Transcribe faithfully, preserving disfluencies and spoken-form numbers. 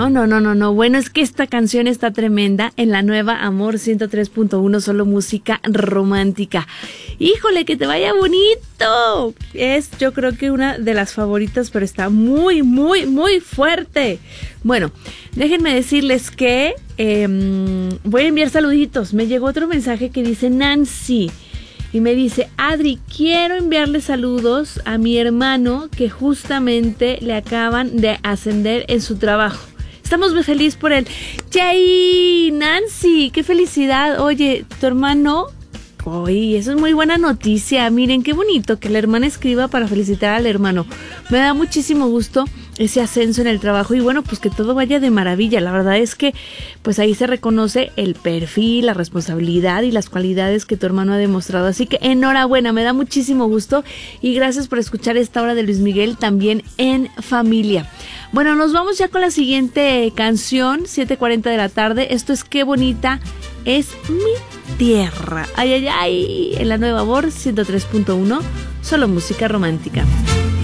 No, no, no, no, no. Bueno, es que esta canción está tremenda en la nueva Amor ciento tres punto uno, solo música romántica. Híjole, que te vaya bonito. Es, yo creo que una de las favoritas, pero está muy, muy, muy fuerte. Bueno, déjenme decirles que eh, voy a enviar saluditos. Me llegó otro mensaje que dice Nancy. Y me dice, Adri, quiero enviarle saludos a mi hermano que justamente le acaban de ascender en su trabajo. Estamos muy felices por él. ¡Yay! Nancy, qué felicidad. Oye, tu hermano... Oye, eso es muy buena noticia. Miren, qué bonito que la hermana escriba para felicitar al hermano. Me da muchísimo gusto ese ascenso en el trabajo y bueno, pues que todo vaya de maravilla. La verdad es que pues ahí se reconoce el perfil, la responsabilidad y las cualidades que tu hermano ha demostrado. Así que enhorabuena, me da muchísimo gusto y gracias por escuchar esta hora de Luis Miguel también en familia. Bueno, nos vamos ya con la siguiente canción, siete cuarenta de la tarde. Esto es Qué bonita es mi tierra. Ay, ay, ay, en la nueva Amor ciento tres punto uno, solo música romántica.